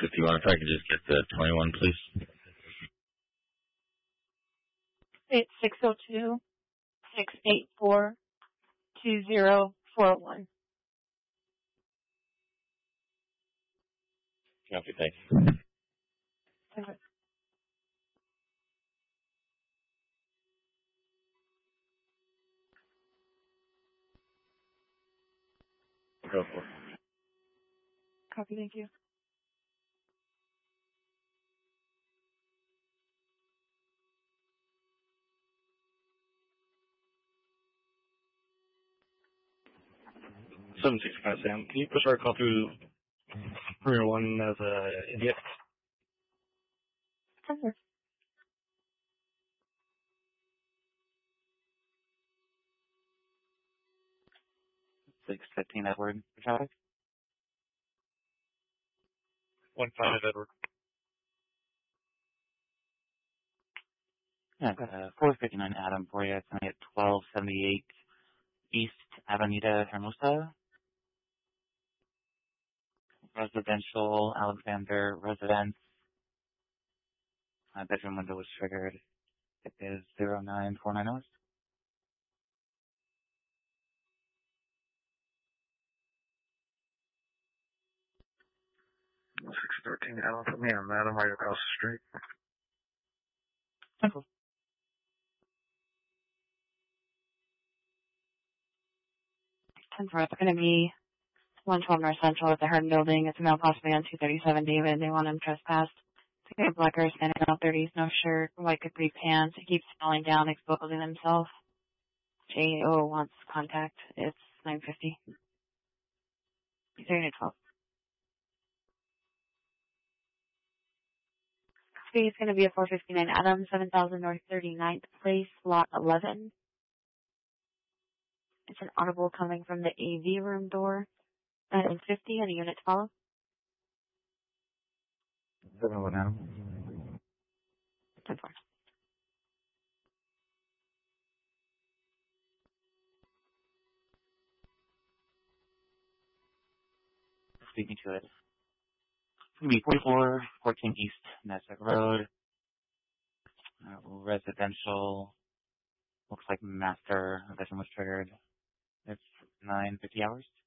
651. If I could just get the 21, please. It's 602-684-2041. Copy, thanks. Okay. Go for it. Copy, thank you. Seven 65 Sam. Can you push our call through Premier One as a idiot? Sure. 615 Edward for traffic. 15 Edward. Yeah, I've got a 459 Adam for you. It's going to get 1278 East Avenida Hermosa. Residential, Alexander residence. Bedroom window was triggered. It is 0949 hours. 613 Adam, put me on that. I'm right across the street. Cool. It's going to be 112 North Central at the Hearn Building. It's a male possibly on 237 David. They want him trespassed. It's a black hair, standing on 30s, no shirt, white capri pants. He keeps falling down, exposing himself. J.O. wants contact. It's 950. He's 12. It's going to be a 459 Adam, 7000 North 39th Place, Lot 11. It's an audible coming from the AV room door. 50 and a unit to follow. 71 Adam. 10-4. Speaking to it. It's going to be 4414 East Nasdaq Road. Residential. Looks like master. Bedroom was triggered. It's 950 hours.